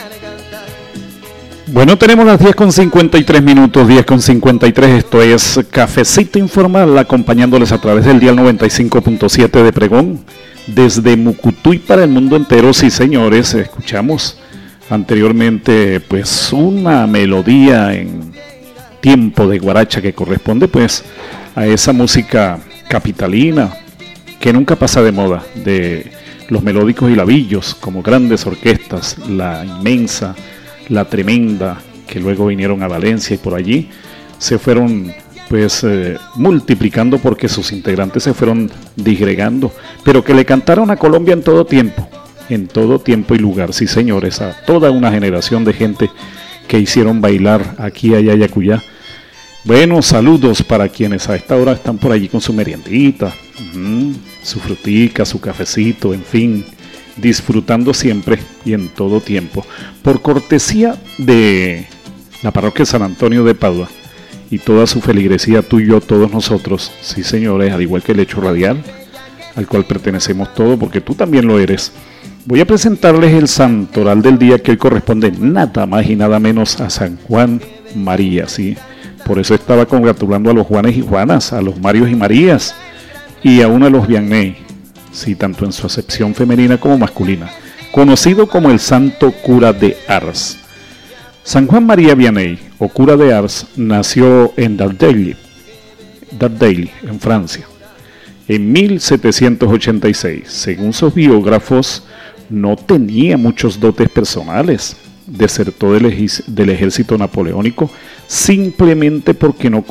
Bueno, tenemos las 10:53, 10:53, esto es Cafecito Informal, acompañándoles a través del dial 95.7 de Pregón, desde Mucutuy para el mundo entero. Sí, señores, escuchamos anteriormente pues una melodía en tiempo de guaracha que corresponde pues a esa música capitalina que nunca pasa de moda, de los melódicos y labillos como grandes orquestas, la inmensa, la tremenda, que luego vinieron a Valencia y por allí se fueron pues multiplicando porque sus integrantes se fueron disgregando, pero que le cantaron a Colombia en todo tiempo y lugar. Sí, señores, a toda una generación de gente que hicieron bailar aquí, allá y acullá. Bueno, saludos para quienes a esta hora están por allí con su meriendita, su frutica, su cafecito, en fin, disfrutando siempre y en todo tiempo. Por cortesía de la parroquia San Antonio de Padua y toda su feligresía, tú y yo, todos nosotros, sí señores, al igual que el Hecho Radial, al cual pertenecemos todos, porque tú también lo eres. Voy a presentarles el santoral del día, que hoy corresponde nada más y nada menos a San Juan María, ¿sí? Por eso estaba congratulando a los Juanes y Juanas, a los Marios y Marías, y aún a los Vianney, sí, tanto en su acepción femenina como masculina, conocido como el Santo Cura de Ars. San Juan María Vianney, o Cura de Ars, nació en Dardilly, en Francia, en 1786. Según sus biógrafos, no tenía muchos dotes personales. Desertó del ejército napoleónico simplemente porque no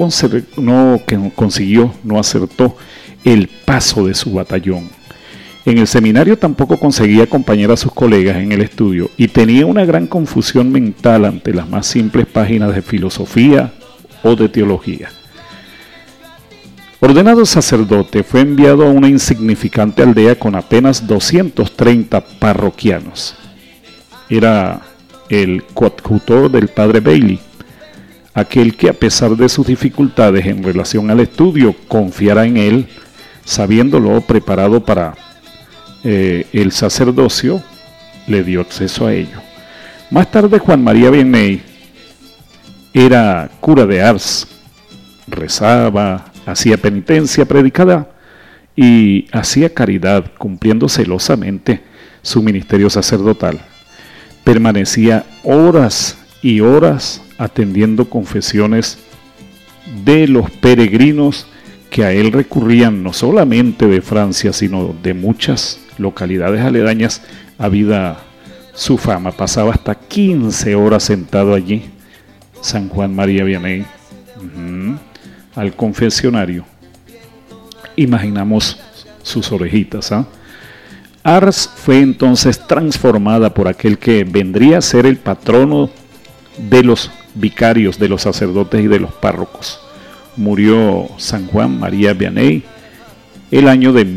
acertó el paso de su batallón. En el seminario tampoco conseguía acompañar a sus colegas en el estudio y tenía una gran confusión mental ante las más simples páginas de filosofía o de teología. Ordenado sacerdote, fue enviado a una insignificante aldea con apenas 230 parroquianos. Era el coadjutor del padre Bailly, aquel que a pesar de sus dificultades en relación al estudio, confiara en él, sabiéndolo preparado para el sacerdocio, le dio acceso a ello. Más tarde Juan María Vianney era cura de Ars, rezaba, hacía penitencia, predicaba y hacía caridad, cumpliendo celosamente su ministerio sacerdotal. Permanecía horas y horas atendiendo confesiones de los peregrinos que a él recurrían no solamente de Francia, sino de muchas localidades aledañas. Habida su fama, pasaba hasta 15 horas sentado allí, San Juan María Vianney, al confesionario. Imaginamos sus orejitas, Ars fue entonces transformada por aquel que vendría a ser el patrono de los vicarios, de los sacerdotes y de los párrocos. Murió San Juan María Vianney el año de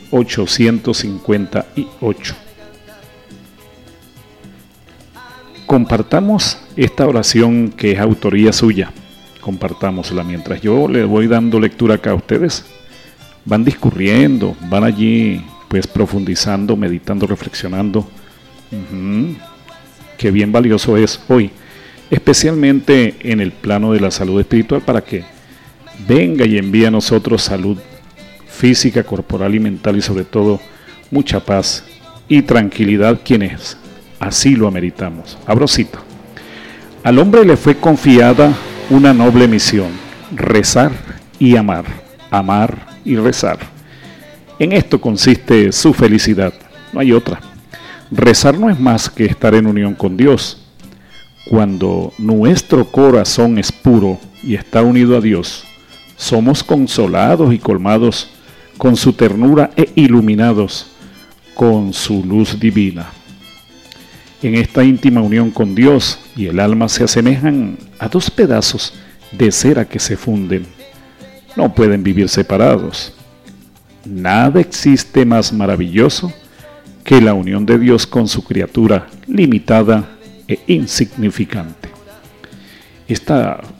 1858. Compartamos esta oración que es autoría suya. Compartámosla mientras yo le voy dando lectura acá a ustedes. Van discurriendo, van allí pues profundizando, meditando, reflexionando. Qué bien valioso es hoy, especialmente en el plano de la salud espiritual, para que venga y envíe a nosotros salud física, corporal y mental, y sobre todo mucha paz y tranquilidad, quienes así lo ameritamos. Abro cita. Al hombre le fue confiada una noble misión: rezar y amar, amar y rezar. En esto consiste su felicidad, no hay otra. Rezar no es más que estar en unión con Dios. Cuando nuestro corazón es puro y está unido a Dios, somos consolados y colmados con su ternura e iluminados con su luz divina. En esta íntima unión con Dios y el alma se asemejan a dos pedazos de cera que se funden. No pueden vivir separados. Nada existe más maravilloso que la unión de Dios con su criatura limitada e insignificante. Esta